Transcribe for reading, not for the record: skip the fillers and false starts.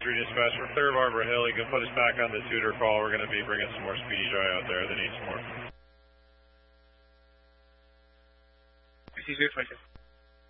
Dispatch, we're clear of Arbor Hill. You can put us back on the Tudor call. We're going to be bringing some more speedy dry out there. They need some more. This is good,